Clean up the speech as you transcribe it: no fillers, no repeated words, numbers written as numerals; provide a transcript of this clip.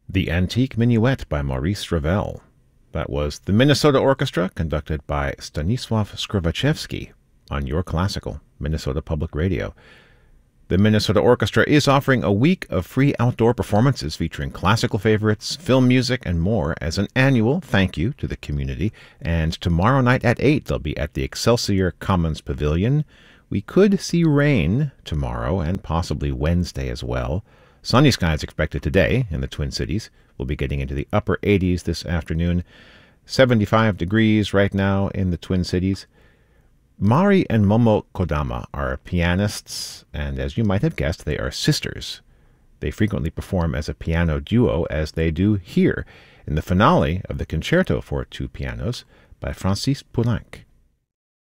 The Antique Minuet by Maurice Ravel. That was the Minnesota Orchestra, conducted by Stanisław Skrzypczewski on Your Classical, Minnesota Public Radio. The Minnesota Orchestra is offering a week of free outdoor performances featuring classical favorites, film music, and more as an annual thank you to the community. And tomorrow night at 8, they'll be at the Excelsior Commons Pavilion. We could see rain tomorrow and possibly Wednesday as well. Sunny skies expected today in the Twin Cities. We'll be getting into the upper 80s this afternoon. 75 degrees right now in the Twin Cities. Mari and Momo Kodama are pianists, and as you might have guessed, they are sisters. They frequently perform as a piano duo, as they do here in the finale of the Concerto for Two Pianos by Francis Poulenc.